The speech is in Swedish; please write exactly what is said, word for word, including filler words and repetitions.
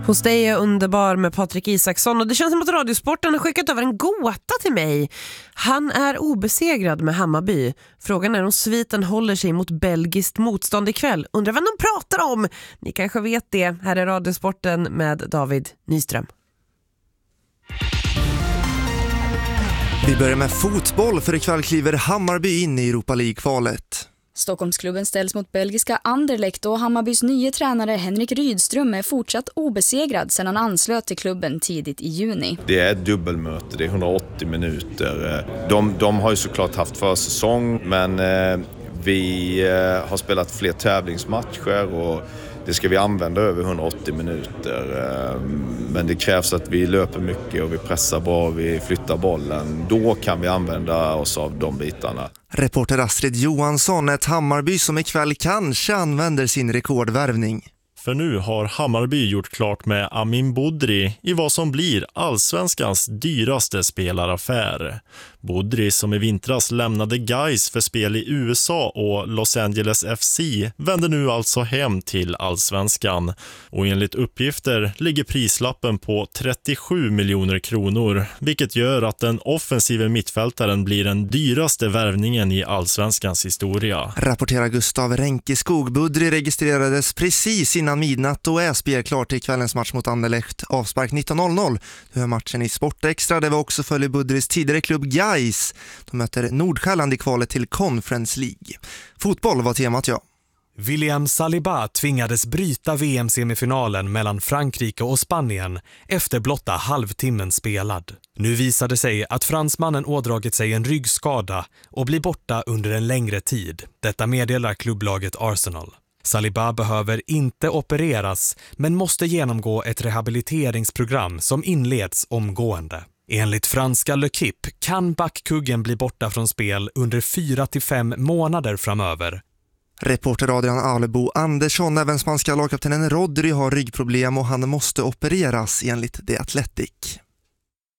Hos dig är underbar med Patrik Isaksson och det känns som att Radiosporten har skickat över en gåta till mig. Han är obesegrad med Hammarby. Frågan är om sviten håller sig mot belgiskt motstånd ikväll. Undrar vad de pratar om? Ni kanske vet det. Här är Radiosporten med David Nyström. Vi börjar med fotboll, för ikväll kliver Hammarby in i Europa League-kvalet. Stockholmsklubben ställs mot belgiska Anderlecht och Hammarbys nya tränare Henrik Rydström är fortsatt obesegrad sedan han anslöt till klubben tidigt i juni. Det är ett dubbelmöte, det är hundraåttio minuter. De, de har ju såklart haft försäsong, men eh, vi eh, har spelat fler tävlingsmatcher och det ska vi använda över hundraåttio minuter. Men det krävs att vi löper mycket och vi pressar bra, vi flyttar bollen. Då kan vi använda oss av de bitarna. Reporter Astrid Johansson, ett Hammarby som ikväll kanske använder sin rekordvärvning. För nu har Hammarby gjort klart med Amin Budri i vad som blir allsvenskans dyraste spelaraffär. Budri, som i vintras lämnade Gais för spel i U S A och Los Angeles F C, vänder nu alltså hem till allsvenskan. Och enligt uppgifter ligger prislappen på trettiosju miljoner kronor, vilket gör att den offensiva mittfältaren blir den dyraste värvningen i allsvenskans historia. Rapporterar Gustav Renkeskog. Budri registrerades precis innan midnatt och är spelklar till kvällens match mot Anderlecht. Avspark nitton noll noll. Du hör matchen i Sportextra där vi också följer Budris tidigare klubb Gais. De möter Nordsjälland i kvalet till Conference League. Fotboll var temat, ja. William Saliba tvingades bryta V M-semifinalen mellan Frankrike och Spanien efter blotta halvtimmen spelad. Nu visade sig att fransmannen ådragit sig en ryggskada och blir borta under en längre tid. Detta meddelar klubblaget Arsenal. Saliba behöver inte opereras men måste genomgå ett rehabiliteringsprogram som inleds omgående. Enligt franska L'Equipe kan backkuggen bli borta från spel under fyra till fem månader framöver. Reporter Adrian Alebo Andersson. Även spanska lagkaptenen Rodri har ryggproblem och han måste opereras enligt The Athletic.